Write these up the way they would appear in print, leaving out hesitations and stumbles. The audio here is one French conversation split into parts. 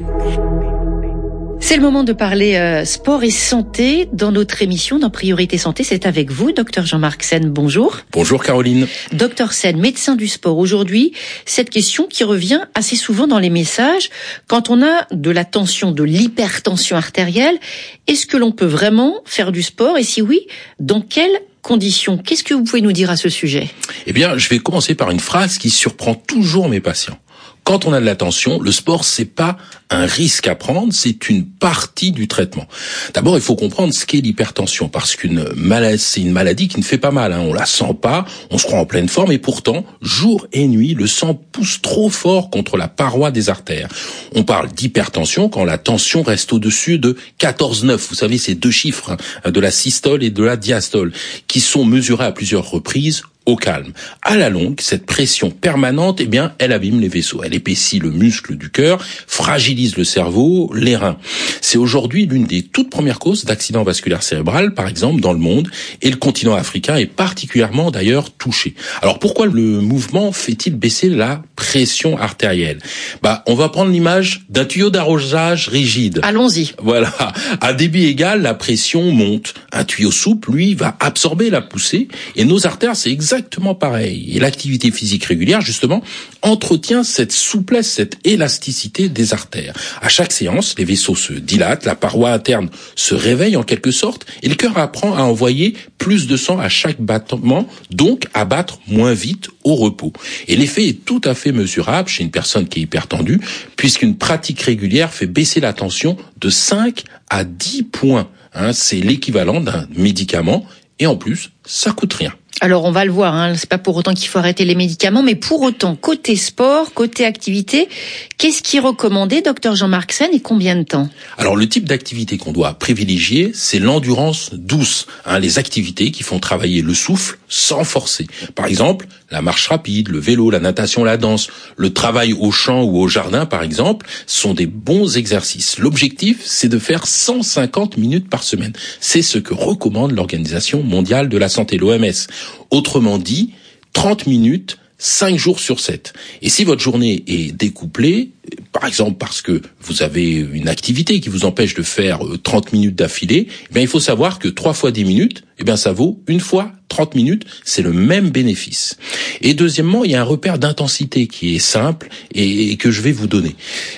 C'est le moment de parler sport et santé dans notre émission dans Priorité Santé. C'est avec vous, Dr Jean-Marc Sen. Bonjour. Bonjour Caroline. Dr Sen, médecin du sport. Aujourd'hui, cette question qui revient assez souvent dans les messages. Quand on a de la tension, de l'hypertension artérielle, est-ce que l'on peut vraiment faire du sport? Et si oui, dans quelles conditions? Qu'est-ce que vous pouvez nous dire à ce sujet? Eh bien, je vais commencer par une phrase qui surprend toujours mes patients. Quand on a de la tension, le sport, c'est pas un risque à prendre, c'est une partie du traitement. D'abord, il faut comprendre ce qu'est l'hypertension, parce c'est une maladie qui ne fait pas mal, on la sent pas, on se croit en pleine forme, et pourtant, jour et nuit, le sang pousse trop fort contre la paroi des artères. On parle d'hypertension quand la tension reste au-dessus de 14,9. Vous savez, ces deux chiffres, de la systole et de la diastole, qui sont mesurés à plusieurs reprises au calme. À la longue, cette pression permanente, elle abîme les vaisseaux. Elle épaissit le muscle du cœur, fragilise le cerveau, les reins. C'est aujourd'hui l'une des toutes premières causes d'accident vasculaire cérébral, par exemple, dans le monde, et le continent africain est particulièrement d'ailleurs touché. Alors pourquoi le mouvement fait-il baisser la pression artérielle? On va prendre l'image d'un tuyau d'arrosage rigide. Allons-y. Voilà. À débit égal, la pression monte. Un tuyau souple, lui, va absorber la poussée, et nos artères, c'est exactement pareil. Et l'activité physique régulière, justement, entretient cette souplesse, cette élasticité des artères. À chaque séance, les vaisseaux se dilatent, la paroi interne se réveille en quelque sorte, et le cœur apprend à envoyer plus de sang à chaque battement, donc à battre moins vite au repos. Et l'effet est tout à fait mesurable chez une personne qui est hypertendue, puisqu'une pratique régulière fait baisser la tension de 5 à 10 points. C'est l'équivalent d'un médicament, et en plus, ça coûte rien. Alors on va le voir, c'est pas pour autant qu'il faut arrêter les médicaments, mais pour autant, côté sport, côté activité, qu'est-ce qui est recommandé, Dr Jean-Marc Sen, et combien de temps? Alors le type d'activité qu'on doit privilégier, c'est l'endurance douce, les activités qui font travailler le souffle sans forcer. Par exemple, la marche rapide, le vélo, la natation, la danse, le travail au champ ou au jardin, par exemple, sont des bons exercices. L'objectif, c'est de faire 150 minutes par semaine. C'est ce que recommande l'Organisation mondiale de la santé, l'OMS. Autrement dit, 30 minutes, 5 jours sur 7. Et si votre journée est découplée, par exemple parce que vous avez une activité qui vous empêche de faire 30 minutes d'affilée, il faut savoir que 3 fois 10 minutes, ça vaut 1 fois 30 minutes, c'est le même bénéfice. Et deuxièmement, il y a un repère d'intensité qui est simple et que je vais vous donner.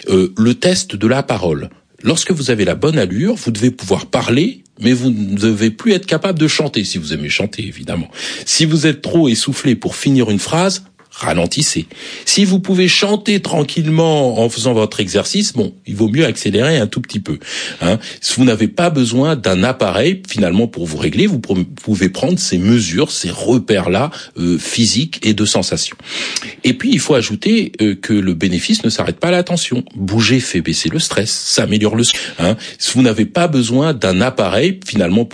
Le test de la parole. Lorsque vous avez la bonne allure, vous devez pouvoir parler, mais vous ne devez plus être capable de chanter, si vous aimez chanter, évidemment. Si vous êtes trop essoufflé pour finir une phrase, ralentissez. Si vous pouvez chanter tranquillement en faisant votre exercice, il vaut mieux accélérer un tout petit peu. Si vous n'avez pas besoin d'un appareil, finalement, pour vous régler, vous pouvez prendre ces mesures, ces repères-là, physiques et de sensations. Et puis, il faut ajouter que le bénéfice ne s'arrête pas à la tension. Bouger fait baisser le stress, ça améliore le... Si vous n'avez pas besoin d'un appareil, finalement,